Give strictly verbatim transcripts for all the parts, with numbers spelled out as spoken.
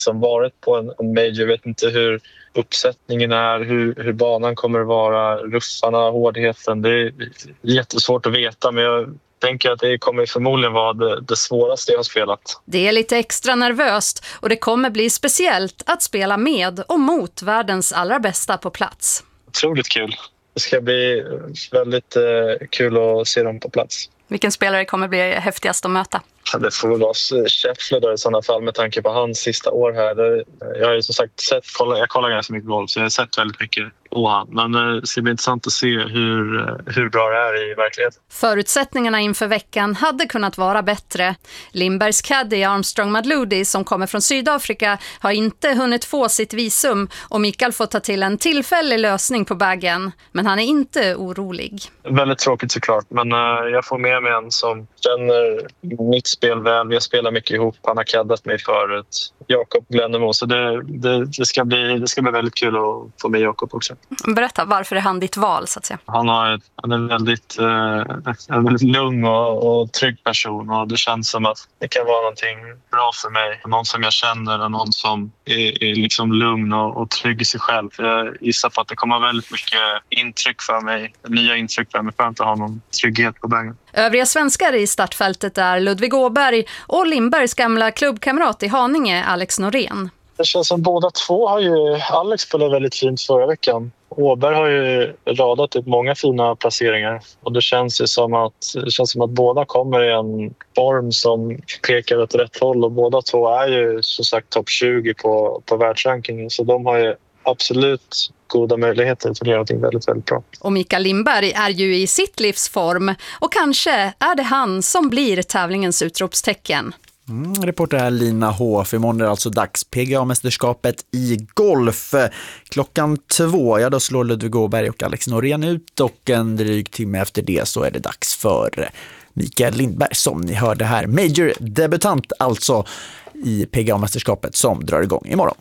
som varit på en, en major. Jag vet inte hur uppsättningen är, hur, hur banan kommer att vara, ruffarna, hårdheten. Det är jättesvårt att veta, men jag tänker att det kommer förmodligen vara det, det svåraste jag har spelat. Det är lite extra nervöst och det kommer bli speciellt att spela med och mot världens allra bästa på plats. Otroligt kul. Det ska bli väldigt eh, kul att se dem på plats. Vilken spelare kommer bli häftigast att möta? Det får väl vara Scheffler då i sådana fall med tanke på hans sista år här. Jag har ju som sagt sett, jag kollar ganska mycket golf så jag har sett väldigt mycket på han. Men det ska bli intressant att se hur, hur bra det är i verkligheten. Förutsättningarna inför veckan hade kunnat vara bättre. Lindbergs caddy Armstrong Madludi som kommer från Sydafrika har inte hunnit få sitt visum och Mikael får ta till en tillfällig lösning på bagen. Men han är inte orolig. Väldigt tråkigt såklart, men jag får med mig en som känner mitt spel väl. Vi har spelat mycket ihop. Han har caddat mig förut. Jakob Glennemo. Så det, det, det, ska bli, det ska bli väldigt kul att få med Jakob också. Berätta, varför är han ditt val så att säga? Han, har ett, han är en väldigt, eh, en väldigt lugn och, och trygg person. Och det känns som att det kan vara någonting bra för mig. Någon som jag känner och någon som är, är liksom lugn och, och trygg i sig själv. För jag gissar på att det kommer väldigt mycket intryck för mig. Nya intryck för mig för att inte ha någon trygghet på vägen. Övriga svenskar i startfältet är Ludvig Åberg och Lindbergs gamla klubbkamrat i Haninge, Alex Norén. Det känns som båda två har ju... Alex spelade väldigt fint förra veckan. Åberg har ju radat upp många fina placeringar. Och det känns ju som att, det känns som att båda kommer i en form som pekar åt rätt håll. Och båda två är ju som sagt topp tjugo på, på världsrankingen. Så de har ju absolut goda möjligheter att göra någonting väldigt, väldigt bra. Och Mikael Lindberg är ju i sitt livsform. Och kanske är det han som blir tävlingens utropstecken. Mm, reporter här Lina Hof. Imorgon är det alltså dags P G A-mästerskapet i golf. Klockan två, ja då slår Ludvig Åberg och Alex Norén ut och en dryg timme efter det så är det dags för Mikael Lindberg som ni hörde här. Major-debutant alltså i P G A-mästerskapet som drar igång imorgon.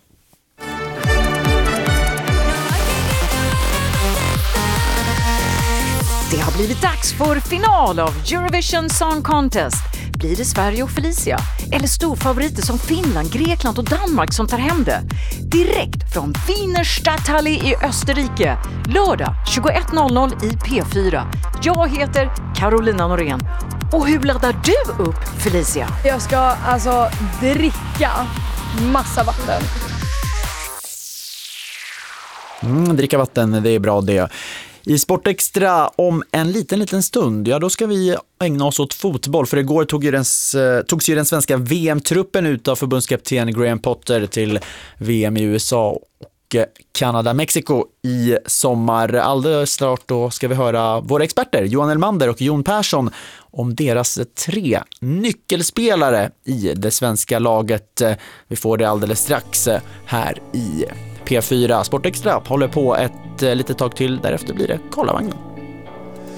Det har blivit dags för final av Eurovision Song Contest. Blir det Sverige och Felicia? Eller storfavoriter som Finland, Grekland och Danmark som tar hem det? Direkt från Wiener Stadthalle i Österrike. Lördag tjugoett noll noll i P fyra. Jag heter Carolina Norén. Och hur laddar du upp, Felicia? Jag ska alltså dricka massa vatten. Mm, dricka vatten, det är bra det. I Sportextra om en liten, liten stund, ja då ska vi ägna oss åt fotboll. För igår tog ju den, togs ju den svenska V M-truppen ut av förbundskapten Graham Potter till V M i U S A och Kanada, Mexiko i sommar. Alldeles snart då ska vi höra våra experter Johan Elmander och Jon Persson om deras tre nyckelspelare i det svenska laget. Vi får det alldeles strax här i P fyra. Sportextra håller på ett litet tag till, därefter blir det Karlavagnen.